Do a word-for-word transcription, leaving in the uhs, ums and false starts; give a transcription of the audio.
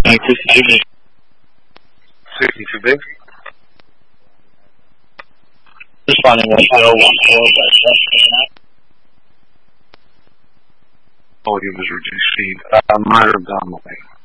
sixty-two B. sixty-two B. Responding one zero one four. Volume is reduced speed. Uh, minor abdominal pain.